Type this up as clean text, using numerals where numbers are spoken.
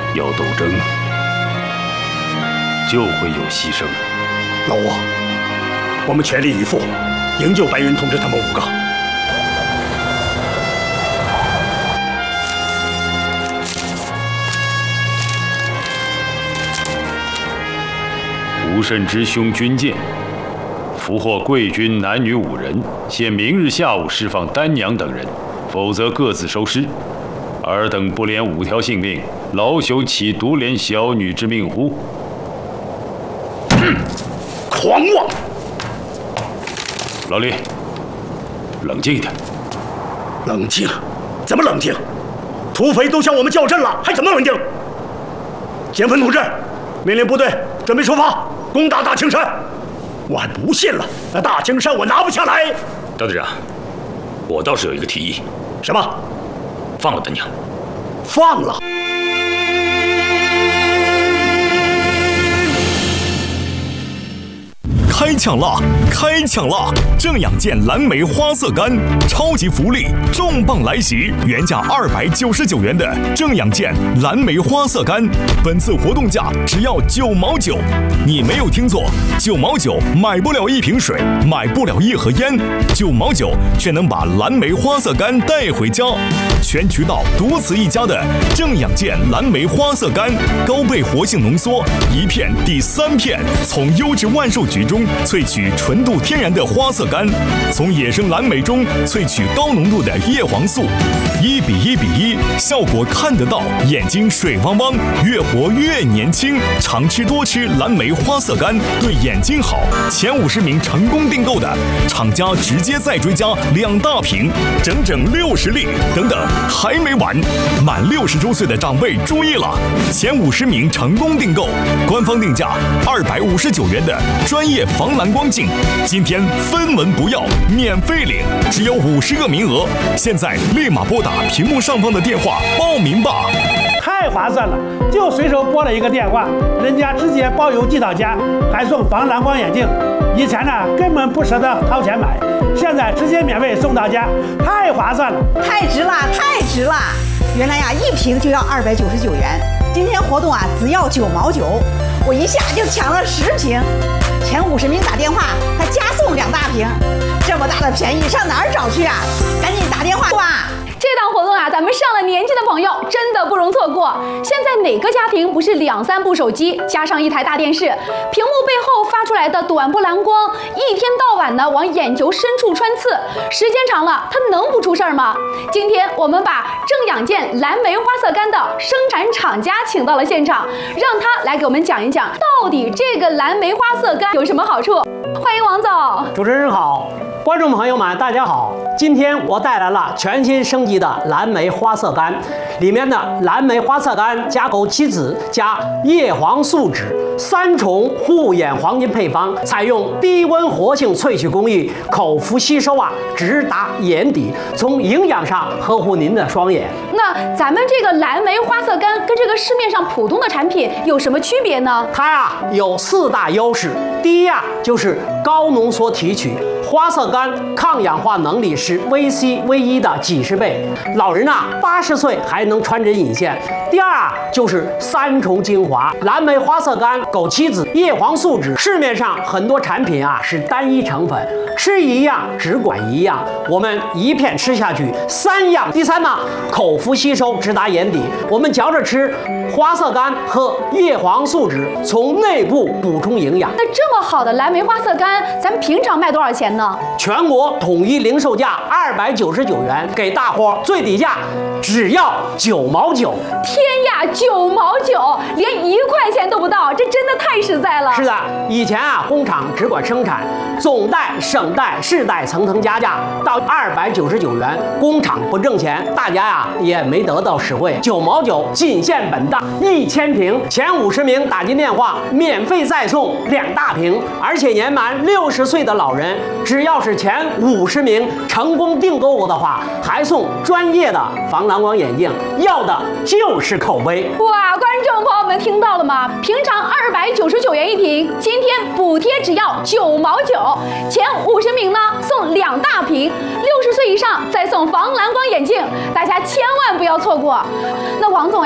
要斗争，就会有牺牲。 老吴，我们全力以赴，营救白云同志他们5个。 吴慎之兄军舰俘获贵军男女5人，限明日下午释放丹娘等人，否则各自收尸。尔等不怜5条性命，老朽岂独怜小女之命乎？ 狂妄！ 老李，冷静一点。 冷静？怎么冷静？土匪都向我们叫阵了，还怎么冷静？简芬同志，命令部队准备出发，攻打大青山。我还不信了，那大青山我拿不下来。 张队长，我倒是有一个提议。 什么？ 放了丹娘。 放了。 开抢啦！开抢啦！正氧健蓝莓花色干超级福利重磅来袭，原价299元的正氧健蓝莓花色干，本次活动价只要9毛9。你没有听错，9毛9买不了1瓶水，买不了1盒烟，9毛9却能把蓝莓花色干带回家。全渠道独此一家的正氧健蓝莓花色干，高倍活性浓缩，1片抵3片，从优质万寿菊中萃取纯度天然的花色苷，从野生蓝莓中萃取高浓度的叶黄素，1比1比1，效果看得到，眼睛水汪汪，越活越年轻。常吃多吃蓝莓花色苷，对眼睛好。前50名成功订购的，厂家直接再追加2大瓶，整整60粒。等等，还没完，满60周岁的长辈注意了，前50名成功订购，官方定价259元的专业防蓝光镜，今天分文不要，免费领，只有50个名额，现在立马拨打屏幕上方的电话报名吧。 太划算了，就随手拨了一个电话，人家直接包邮寄到家，还送防蓝光眼镜。以前呢根本不舍得掏钱买，现在直接免费送到家，太划算了， 太值了，太值了！原来呀，1瓶就要299元，今天活动啊只要9毛9，我一下就抢了10瓶。前50名打电话，还加送2大瓶，这么大的便宜上哪儿找去啊？赶紧打电话吧！ 这档活动啊，咱们上了年纪的朋友真的不容错过。现在哪个家庭不是2、3部手机加上1台大电视，屏幕背后发出来的短波蓝光，一天到晚的往眼球深处穿刺，时间长了，它能不出事儿吗？今天我们把正氧健蓝莓花色苷的生产厂家请到了现场，让他来给我们讲一讲，到底这个蓝莓花色苷有什么好处。欢迎王总。 主持人好，观众朋友们大家好，今天我带来了全新升级的蓝莓花色苷，里面的蓝莓花色苷加枸杞子加叶黄素酯3重护眼黄金配方，采用低温活性萃取工艺，口服吸收啊，直达眼底，从营养上呵护您的双眼。 那咱们这个蓝莓花色苷跟这个市面上普通的产品有什么区别呢？ 它呀有4大优势，第一呀就是高浓缩提取，花色苷抗氧化能力是VC、V1的几10倍，老人啊80岁还能穿针引线。第二啊就是3重精华，蓝莓花色苷、枸杞子、叶黄素酯，市面上很多产品啊是单一成分，吃一样只管一样，我们一片吃下去3样。第三呢，口服吸收直达眼底，我们嚼着吃，花色苷和叶黄素酯从内部补充营养。 那这么好的蓝莓花色苷，咱们平常卖多少钱呢？ 全国统一零售价299元，给大伙最低价只要9毛9。 天呀，9毛9，连1块钱都不到，这真的太实在了。 是的，以前啊工厂只管生产，总代、省代、市代层层加价，到299元，工厂不挣钱，大家呀也没得到实惠。9毛9仅限本档，1000瓶，前50名打进电话，免费再送2大瓶，而且年满60岁的老人，只要是前50名成功订购的话，还送专业的防蓝光眼镜，要的就是口碑。 哇，观众朋友们听到了吗？平常299元1瓶，今天补贴只要9毛9，前50名呢送2大瓶，60岁以上再送防蓝光眼镜，大家千万不要错过。那王总呀，